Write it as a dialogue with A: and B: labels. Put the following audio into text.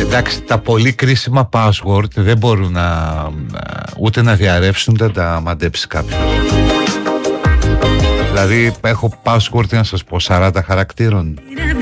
A: Εντάξει, τα πολύ κρίσιμα password δεν μπορούν ούτε να διαρρεύσουν, ούτε να τα μαντέψει κάποιος. Δηλαδή έχω password, να σας πω, 40 χαρακτήρων.